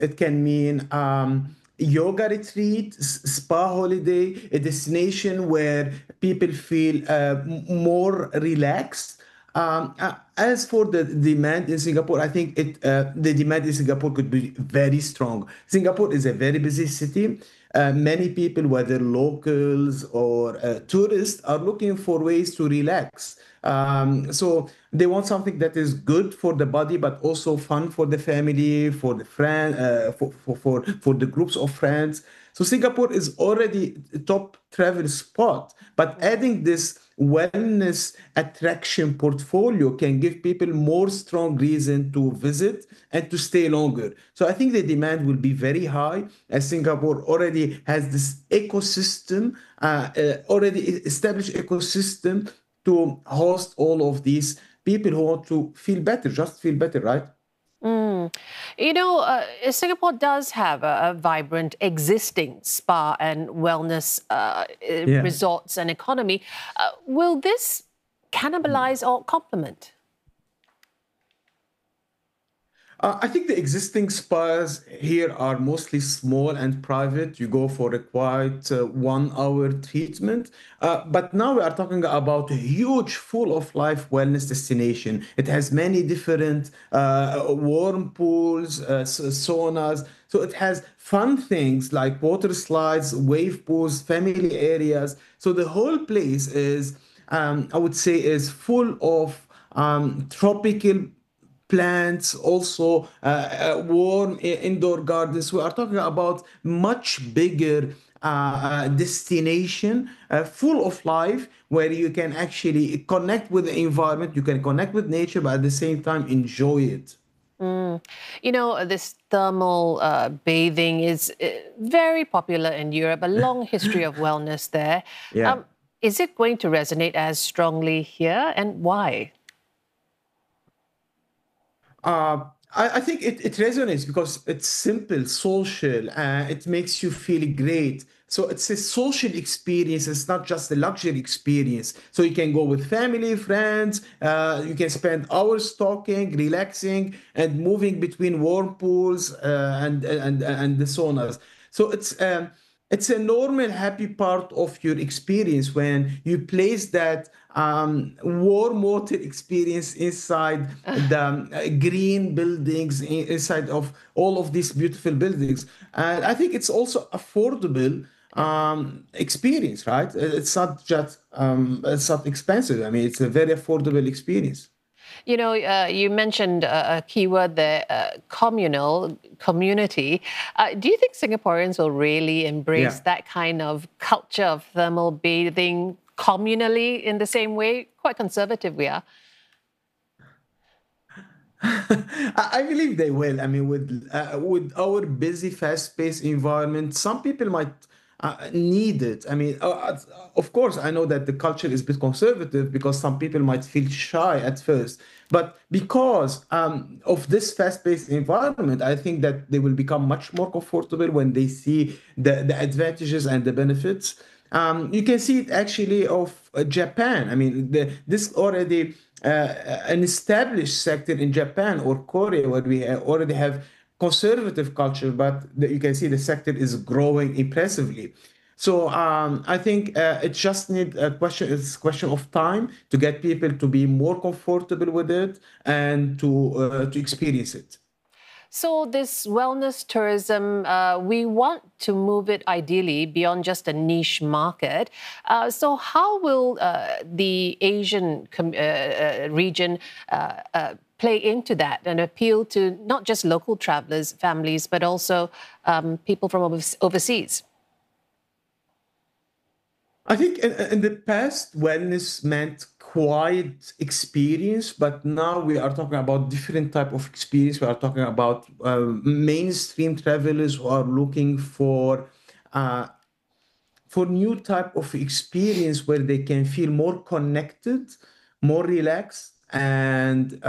It can mean yoga retreat, spa holiday, a destination where people feel more relaxed. As for the demand in Singapore, I think the demand in Singapore could be very strong. Singapore is a very busy city. Many people, whether locals or tourists, are looking for ways to relax. So they want something that is good for the body, but also fun for the family, for the friend, for the groups of friends. So Singapore is already a top travel spot, but adding this wellness attraction portfolio can give people more strong reason to visit and to stay longer. So I think the demand will be very high as Singapore already has this ecosystem, already established ecosystem to host all of these people who want to feel better, just feel better, right? Mm. Singapore does have a vibrant existing spa and wellness Yeah. resorts and economy. Will this cannibalize or complement? I think the existing spas here are mostly small and private. You go for a quiet 1 hour treatment. But now we are talking about a huge, full of life wellness destination. It has many different warm pools, saunas. So it has fun things like water slides, wave pools, family areas. So the whole place is, I would say, is full of tropical plants, also warm indoor gardens. We are talking about much bigger destination, full of life, where you can actually connect with the environment, you can connect with nature, but at the same time enjoy it. Mm. This thermal bathing is very popular in Europe, a long history of wellness there. Yeah. Is it going to resonate as strongly here, and why? Uh, I think it resonates because it's simple, social, it makes you feel great. So it's a social experience. It's not just a luxury experience. So you can go with family, friends. You can spend hours talking, relaxing, and moving between warm pools and the saunas. So it's a normal, happy part of your experience when you place that warm water experience inside the green buildings, inside of all of these beautiful buildings. And I think it's also affordable experience, right? It's not expensive. I mean, it's a very affordable experience. You mentioned a keyword there, communal, community. Do you think Singaporeans will really embrace Yeah. that kind of culture of thermal bathing communally in the same way? Quite conservative we are. I believe they will. I mean, with our busy, fast-paced environment, some people might need it. I mean, of course, I know that the culture is a bit conservative because some people might feel shy at first. But because of this fast-paced environment, I think that they will become much more comfortable when they see the advantages and the benefits. You can see it actually of Japan. I mean, this already an established sector in Japan or Korea, where we already have conservative culture, but you can see the sector is growing impressively. So I think it just need a question. It's a question of time to get people to be more comfortable with it and to experience it. So, this wellness tourism, we want to move it ideally beyond just a niche market. So, how will the Asian region play into that and appeal to not just local travelers, families, but also people from overseas? I think in the past, wellness meant quiet experience, but now we are talking about different type of experience. We are talking about mainstream travelers who are looking uh, for new type of experience where they can feel more connected, more relaxed, and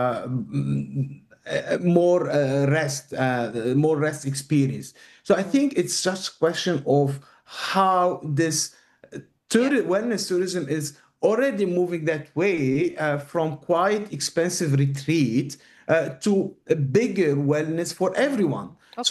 more rest experience. So I think it's just a question of how this Yeah. wellness tourism is already moving that way from quite expensive retreat to a bigger wellness for everyone.